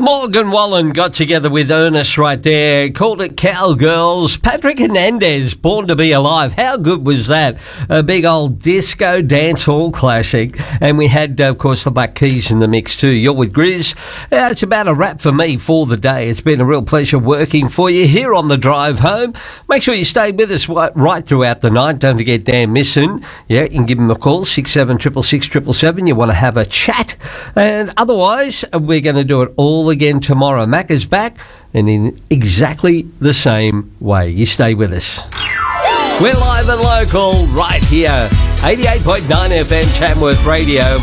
Morgan Wallen got together with Ernest right there, called it Cowgirls. Patrick Hernandez, Born to Be Alive. How good was that? A big old disco dance hall classic. And we had, of course, the Black Keys in the mix too. You're with Grizz. It's about a wrap for me for the day. It's been a real pleasure working for you here on the drive home. Make sure you stay with us right throughout the night. Don't forget Dan Misson. Yeah, you can give him a call, 676677. You want to have a chat. And otherwise, we're going to do it all again tomorrow. Mac is back and in exactly the same way. You stay with us. We're live and local right here. 88.9 FM Tamworth Radio.